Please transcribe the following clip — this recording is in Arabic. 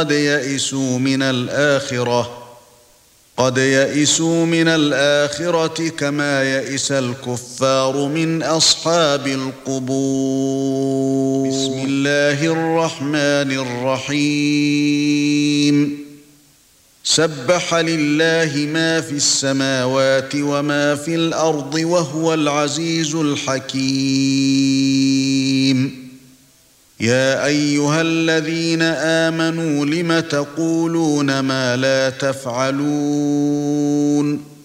قد يئسوا من الآخرة كما يئس الكفار من أصحاب القبور. بسم الله الرحمن الرحيم. سبح لله ما في السماوات وما في الأرض وهو العزيز الحكيم. يا أيها الذين آمنوا لم تقولون ما لا تفعلون